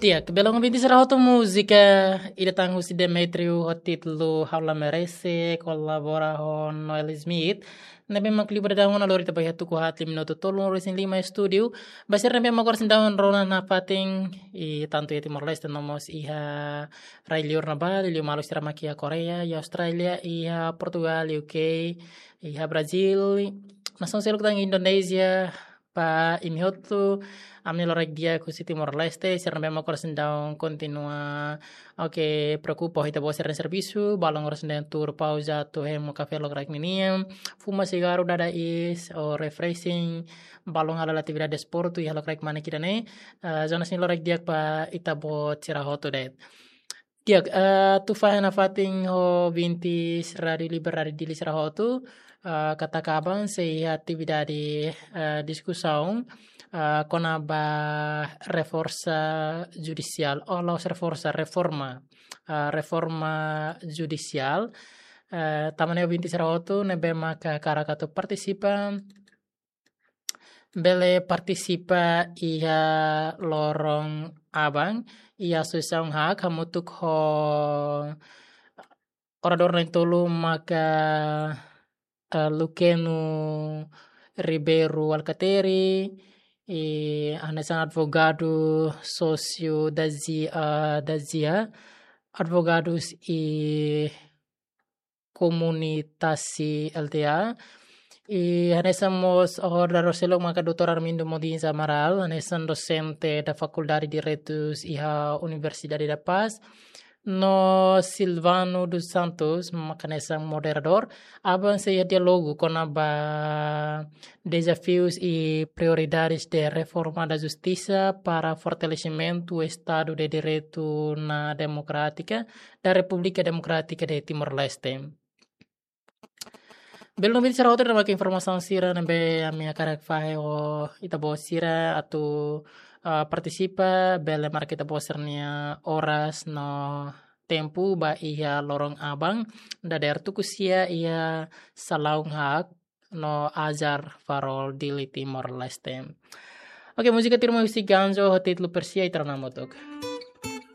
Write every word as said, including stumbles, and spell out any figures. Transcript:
Tiak, belong binti serah hotu musika ida tanggu si Demetriu hotitlu haula merese kolabora hon Noel Smith nebe makli berdaun alori tapai hatu ku hatli minuto tolong resin lima studio basir nebe makor sindaun rona na pating i tantu ya Timor Leste nomos iha railiur na bali liu malu siramakia Korea ya Australia iha Portugal U K iha Brazil nason seluk tang Indonesia pa imi hotu amni lorek dia ku si Timor Leste sir nebe makor sindaun continua oke preocupo hita bo ser servisu balong ora sindaun tur pausa tu hemo cafe logrek miniam fuma cigarro dada is o refreshing balong ala atividade sport tu ya logrek mane kidane uh, zona sin lorek dia pa ita bo cira hotu det Tiak, uh, tu fahana fating ho vintis radi liberari di lisra hotu uh, kata kaban sei atividade uh, discussão uh, kona ba reforça judicial oh los reforça reforma uh, reforma judicial uh, tamane vintis ra hotu nebe maka karakato participa bele participa ia lorong abang ia susang hak hamutuk ho orador na tolu maka uh, Lukenu Ribeiro Alcateri e anasan advogado socio da Zia, uh, da Zia advogados e komunitasi L T A e anesamos ahora Roselo maka doutor Armindo Modins Amaral anesan docente da Faculdade de Direitos e a Universidade da Paz no Silvano dos Santos maka anesan moderador aban saya dialogo com aba desafios e prioridades de reforma da justiça para fortalecimento do Estado de Direito na democrática da República Democrática de Timor-Leste. Belum bisa rawat na maka informasi sira nambe ami akarak fahe o itabo sira atau uh, partisipa bele marka itabo sernia oras no tempo ba iya lorong abang da der tukusia iya salaung hak no azar farol di Timor Leste. Oke, musika tirmo isi ganzo hotit lu persia itranamo tok.